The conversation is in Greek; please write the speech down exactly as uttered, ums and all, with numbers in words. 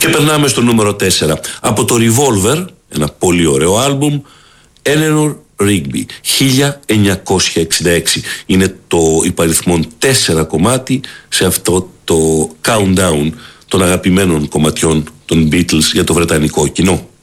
Και περνάμε στο νούμερο τέσσερα. Από το Revolver, ένα πολύ ωραίο άλμπουμ, Eleanor Rigby, χίλια εννιακόσια εξήντα έξι. Είναι το υπαριθμόν τέσσερα κομμάτι σε αυτό το countdown των αγαπημένων κομματιών των Beatles για το βρετανικό κοινό.